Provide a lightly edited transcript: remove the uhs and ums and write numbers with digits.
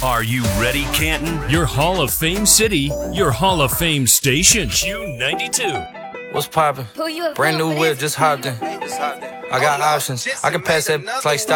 Are you ready, Canton? Your Hall of Fame city, your Hall of Fame station. Q92. What's poppin'? Brand new whip, just hopped in. I got options. I can pass that like